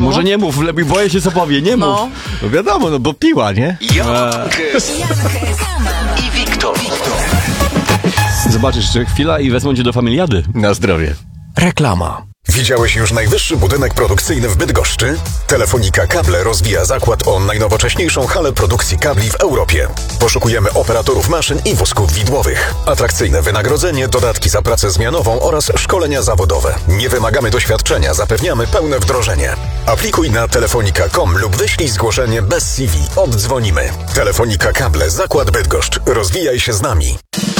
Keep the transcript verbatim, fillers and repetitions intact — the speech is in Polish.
Może nie mów, lepiej boję się co powie, nie mów. No. No wiadomo, no bo piła, nie? Jankes i Wiktor. Zobaczysz jeszcze chwila i wezmą cię do familiady. Na zdrowie. Reklama. Widziałeś już najwyższy budynek produkcyjny w Bydgoszczy? Telefonika Kable rozwija zakład o najnowocześniejszą halę produkcji kabli w Europie. Poszukujemy operatorów maszyn i wózków widłowych. Atrakcyjne wynagrodzenie, dodatki za pracę zmianową oraz szkolenia zawodowe. Nie wymagamy doświadczenia, zapewniamy pełne wdrożenie. Aplikuj na telefonika kropka com lub wyślij zgłoszenie bez C V. Oddzwonimy. Telefonika Kable, zakład Bydgoszcz. Rozwijaj się z nami.